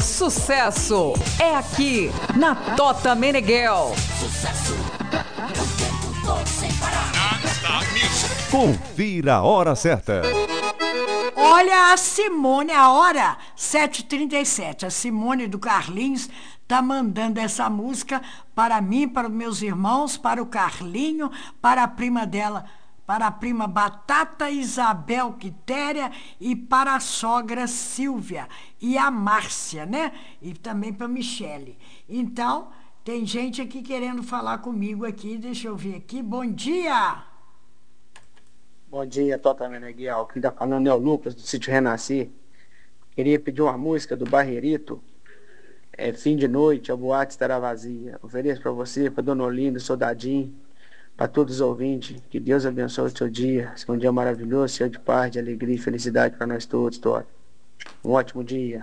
Sucesso é aqui na Tota Meneghel. Sucesso, o tempo todo sem parar. Confira a hora certa. Olha a Simone, a hora 7h37. A Simone do Carlinhos tá mandando essa música para mim, para os meus irmãos, para o Carlinho, para a prima dela, para a prima Batata Isabel Quitéria e para a sogra Silvia e a Márcia, né? E também para a Michele. Então, tem gente aqui querendo falar comigo aqui, deixa eu ver aqui. Bom dia! Bom dia, Tota Meneghel. Quem tá falando é o Lucas, do Sítio Renascer. Queria pedir uma música do Barreirito. Fim de noite, a boate estará vazia. Ofereço para você, para Dona Olinda, Soldadinho, para todos os ouvintes. Que Deus abençoe o seu dia. Um dia maravilhoso, cheio de paz, de alegria e felicidade para nós todos, Tota. Um ótimo dia.